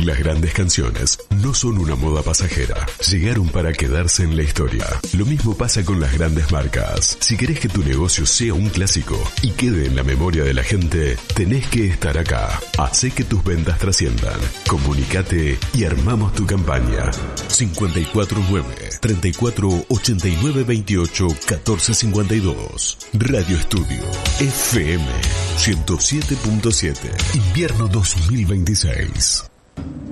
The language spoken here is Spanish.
Las grandes canciones no son una moda pasajera. Llegaron para quedarse en la historia. Lo mismo pasa con las grandes marcas. Si querés que tu negocio sea un clásico y quede en la memoria de la gente, tenés que estar acá. Hacé que tus ventas trasciendan. Comunicate y armamos tu campaña. 549-3489-28-1452. Radio Estudio FM 107.7. Invierno 2026.